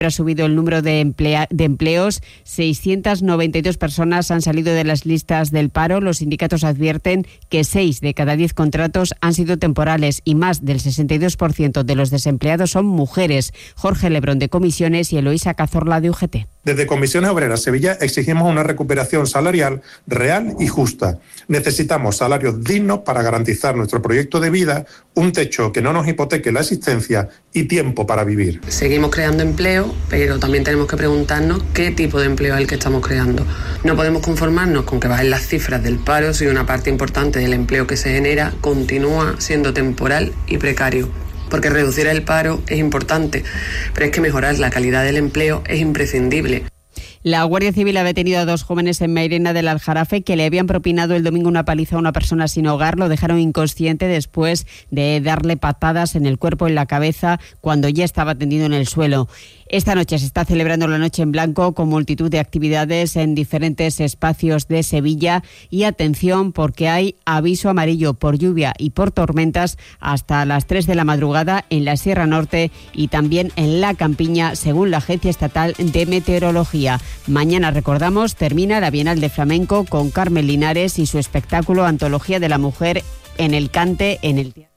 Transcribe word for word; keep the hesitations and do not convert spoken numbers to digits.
Ha subido el número de, emplea- de empleos. seiscientas noventa y dos personas han salido de las listas del paro. Los sindicatos advierten que seis de cada diez contratos han sido temporales y más del sesenta y dos por ciento de los desempleados son mujeres. Jorge Lebrón de Comisiones y Eloísa Cazorla de U G T. Desde Comisiones Obreras Sevilla exigimos una recuperación salarial real y justa. Necesitamos salarios dignos para garantizar nuestro proyecto de vida, un techo que no nos hipoteque la existencia y tiempo para vivir. Seguimos creando empleo, pero también tenemos que preguntarnos qué tipo de empleo es el que estamos creando. No podemos conformarnos con que bajen las cifras del paro si una parte importante del empleo que se genera continúa siendo temporal y precario. Porque reducir el paro es importante, pero es que mejorar la calidad del empleo es imprescindible. La Guardia Civil ha detenido a dos jóvenes en Mairena del Aljarafe que le habían propinado el domingo una paliza a una persona sin hogar. Lo dejaron inconsciente después de darle patadas en el cuerpo y en la cabeza cuando ya estaba tendido en el suelo. Esta noche se está celebrando la Noche en Blanco con multitud de actividades en diferentes espacios de Sevilla. Y atención, porque hay aviso amarillo por lluvia y por tormentas hasta las tres de la madrugada en la Sierra Norte y también en la Campiña, según la Agencia Estatal de Meteorología. Mañana, recordamos, termina la Bienal de Flamenco con Carmen Linares y su espectáculo Antología de la Mujer en el Cante en el Teatro.